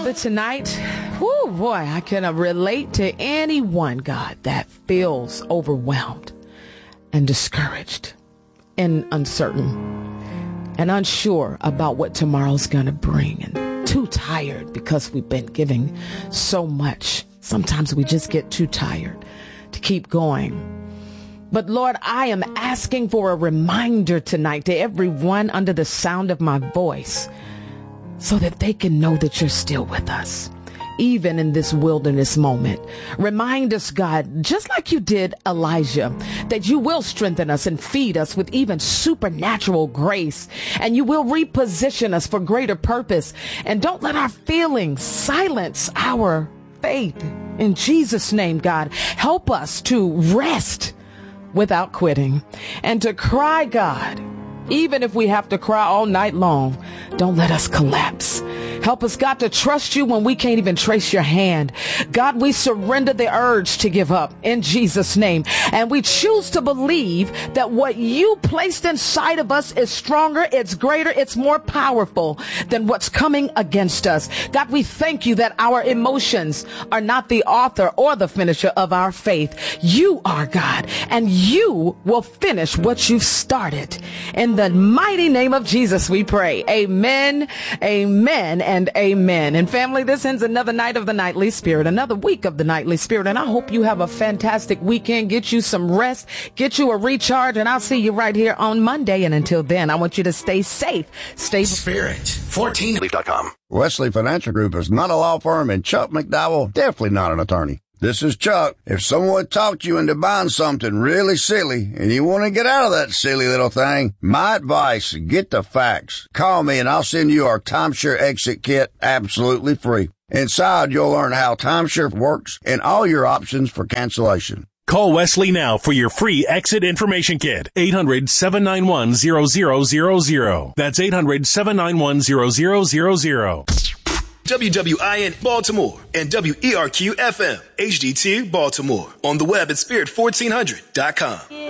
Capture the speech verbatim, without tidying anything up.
Father, tonight, whoo, boy, I can relate to anyone, God, that feels overwhelmed and discouraged and uncertain and unsure about what tomorrow's going to bring, and too tired because we've been giving so much. Sometimes we just get too tired to keep going. But Lord, I am asking for a reminder tonight to everyone under the sound of my voice, so that they can know that you're still with us, even in this wilderness moment. Remind us, God, just like you did Elijah, that you will strengthen us and feed us with even supernatural grace, and you will reposition us for greater purpose. And don't let our feelings silence our faith. In Jesus' name, God, help us to rest without quitting and to cry, God, even if we have to cry all night long. Don't let us collapse. Help us, God, to trust you when we can't even trace your hand. God, we surrender the urge to give up in Jesus' name. And we choose to believe that what you placed inside of us is stronger, it's greater, it's more powerful than what's coming against us. God, we thank you that our emotions are not the author or the finisher of our faith. You are, God, and you will finish what you've started. In the mighty name of Jesus, we pray. Amen, amen, and amen. And family, this ends another night of the Nightly Spirit, another week of the Nightly Spirit. And I hope you have a fantastic weekend. Get you some rest, get you a recharge, and I'll see you right here on Monday. And until then, I want you to stay safe. Stay Spirit. fourteen leaf dot com. Wesley Financial Group is not a law firm, and Chuck McDowell definitely not an attorney. This is Chuck. If someone talked you into buying something really silly and you want to get out of that silly little thing, my advice, get the facts. Call me and I'll send you our timeshare exit kit absolutely free. Inside, you'll learn how timeshare works and all your options for cancellation. Call Wesley now for your free exit information kit. eight hundred, seven nine one, zero zero zero zero. That's eight hundred, seven nine one, zero zero zero zero. W W I N Baltimore and W E R Q F M H D T Baltimore. On the web at spirit fourteen hundred dot com.